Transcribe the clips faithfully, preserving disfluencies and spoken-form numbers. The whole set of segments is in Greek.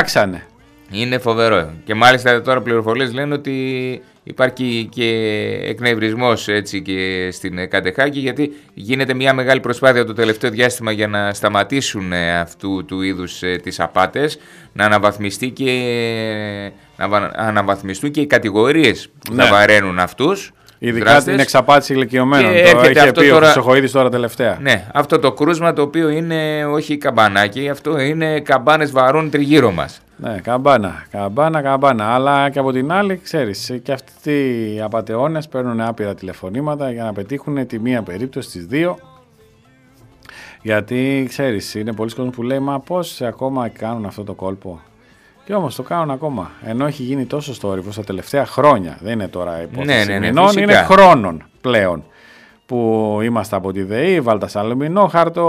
πετάξανε. Είναι φοβερό. Και μάλιστα τώρα πληροφορίες λένε ότι υπάρχει και εκνευρισμός έτσι και στην Κατεχάκη, γιατί γίνεται μια μεγάλη προσπάθεια το τελευταίο διάστημα για να σταματήσουν αυτού του είδους τις απάτες, να αναβαθμιστεί και να αναβαθμιστούν και οι κατηγορίες που ναι. θα βαραίνουν αυτούς. Ειδικά δράστες. Την εξαπάτηση ηλικιωμένων. Και το είχε αυτό πει τώρα, ο Χρυσοχοΐδης τώρα τελευταία. Ναι, αυτό το κρούσμα το οποίο είναι όχι καμπανάκι, αυτό είναι καμπάνες βαρούν τριγύρω μας. Ναι, καμπάνα, καμπάνα, καμπάνα. Αλλά και από την άλλη, ξέρεις, και αυτοί οι απατεώνες παίρνουν άπειρα τηλεφωνήματα για να πετύχουν τη μία περίπτωση στις δύο. Γιατί, ξέρεις, είναι πολλοί κόσμοι που λέει, μα πώς ακόμα κάνουν αυτό το κόλπο. Και όμως το κάνουν ακόμα. Ενώ έχει γίνει τόσο θόρυβος τα τελευταία χρόνια. Δεν είναι τώρα υπόθεση ναι, ναι, ναι, μηνών, είναι χρόνων πλέον. Που είμαστε από τη ΔΕΗ, βάλτα αλουμινόχαρτο,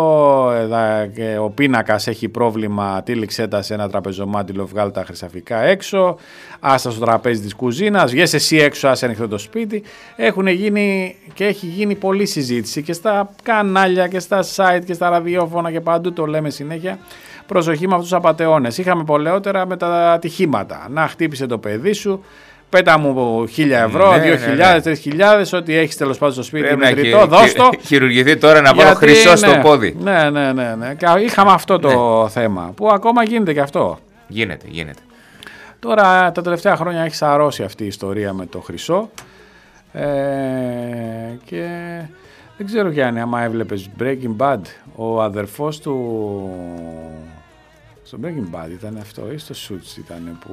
ο πίνακας έχει πρόβλημα, τύλιξέ τα σε ένα τραπεζομάντιλο, βγάλει τα χρυσαφικά έξω, άστα στο τραπέζι της κουζίνας, βγες εσύ έξω, άσε ανοιχτό το σπίτι. Έχουν γίνει και έχει γίνει πολλή συζήτηση και στα κανάλια και στα site και στα ραδιόφωνα και παντού το λέμε συνέχεια. Προσοχή με αυτούς τους απατεώνες. Είχαμε πολλαιότερα με τα ατυχήματα. Να χτύπησε το παιδί σου. Πέτα μου χίλια ευρώ, ναι, δύο χιλιάδες, ναι, ναι. τρεις χιλιάδες, ό,τι έχεις τέλος πάντων στο σπίτι Πρέπει μετρητό, δώσ' το. Χειρουργηθεί τώρα να βάλω χρυσό ναι, στο πόδι. Ναι, ναι, ναι, ναι. Είχαμε αυτό το ναι. θέμα, που ακόμα γίνεται και αυτό. Γίνεται, γίνεται. Τώρα τα τελευταία χρόνια έχει σαρώσει αυτή η ιστορία με το χρυσό ε, και δεν ξέρω Γιάννη, άμα έβλεπες Breaking Bad, ο αδερφός του στο Breaking Bad ήταν αυτό ή στο Suits ήταν που...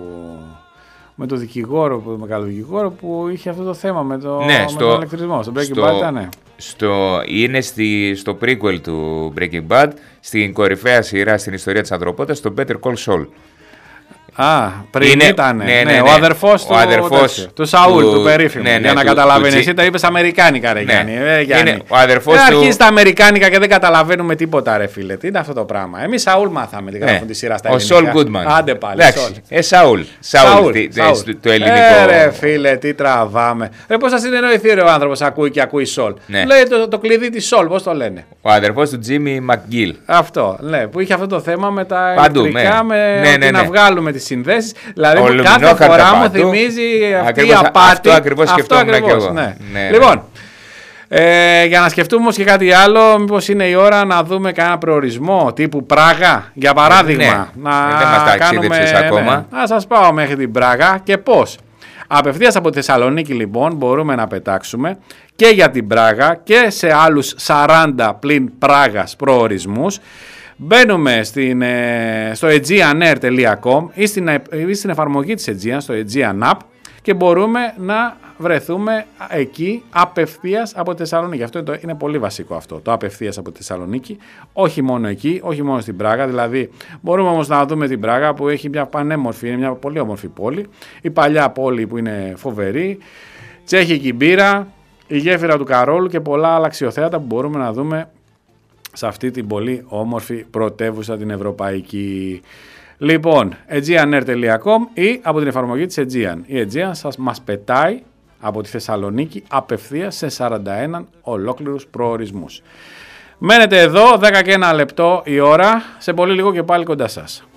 με το δικηγόρο, το μεγάλο δικηγόρο που είχε αυτό το θέμα με, το, ναι, με στο, τον ηλεκτρισμό. Στο Breaking στο, Bad ήταν. Στο, είναι στη, στο prequel του Breaking Bad, στην κορυφαία σειρά στην ιστορία της ανθρωπότητας, το Better Call Saul. Α, πριν είναι, ήταν. Ναι, ναι, ναι, ναι, ο αδερφός ο του, αδερφός του Σαούλ, του, του περίφημου. Ναι, ναι, για να καταλαβαίνει. Εσύ τα είπες αμερικάνικα, ρε ναι. Γιάννη. Ε, Γιάννη. Είναι ο αδερφός ε, του. Αρχίζει τα αμερικάνικα και δεν καταλαβαίνουμε τίποτα, ρε φίλε. Τι είναι αυτό το πράγμα. Εμείς Σαούλ μάθαμε τι γράφουν τη σειρά στα ελληνικά. Ο Σολ Γκούντμαν. Άντε πάλι. Ε, Σαούλ. Σαούλ. Το ελληνικό. Ε, ρε φίλε, τι τραβάμε. Ε, πώς θα συνεννοηθεί ο άνθρωπος ακούει και ακούει Σολ. Λέει το κλειδί τη Σολ, πώς το λένε. Ο αδερφός του Τζίμι Μακγκίλ. Αυτό, ναι, που είχε αυτό το θέμα με τα ηλεκτρικά, με να βγάλουμε τις συνδέσεις. Δηλαδή κάθε φορά μου θυμίζει αυτή ακριβώς, η απάτη. Αυτό ακριβώς σκεφτόμουν και εγώ. Ναι. Ναι, λοιπόν, ε, για να σκεφτούμε όμως και κάτι άλλο, μήπως είναι η ώρα να δούμε κανένα προορισμό τύπου Πράγα, για παράδειγμα. Ναι, να δεν μας τα κάνουμε, ακόμα. Ναι, να σας πάω μέχρι την Πράγα και πώς. Απευθείας από τη Θεσσαλονίκη λοιπόν μπορούμε να πετάξουμε και για την Πράγα και σε άλλους σαράντα πλην Πράγας προορισμούς. Μπαίνουμε στην, στο aegean air τελεία com ή στην, ή στην εφαρμογή της Aegean, στο Aegean App και μπορούμε να βρεθούμε εκεί απευθείας από τη Θεσσαλονίκη. Αυτό είναι, το, είναι πολύ βασικό αυτό, το απευθείας από τη Θεσσαλονίκη, όχι μόνο εκεί, όχι μόνο στην Πράγα, δηλαδή μπορούμε όμως να δούμε την Πράγα που έχει μια πανέμορφη, είναι μια πολύ όμορφη πόλη, η παλιά πόλη που είναι φοβερή, τσέχικη μπύρα, η γέφυρα του Καρόλου και πολλά άλλα αξιοθέατα που μπορούμε να δούμε σε αυτή την πολύ όμορφη πρωτεύουσα την ευρωπαϊκή. Λοιπόν, aegean air τελεία com ή από την εφαρμογή της Aegean. Η Aegean σας μας πετάει από τη Θεσσαλονίκη απευθείας σε σαράντα ένα ολόκληρους προορισμούς. Μένετε εδώ, δέκα και ένα λεπτό η ώρα, σε πολύ λίγο και πάλι κοντά σας.